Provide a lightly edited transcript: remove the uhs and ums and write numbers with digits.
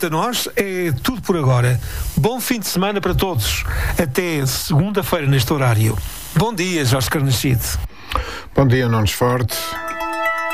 quanto a nós, é tudo por agora. Bom fim de semana para todos. Até segunda-feira neste horário. Bom dia, Jorge Carnachide. Bom dia, Nunes Forte.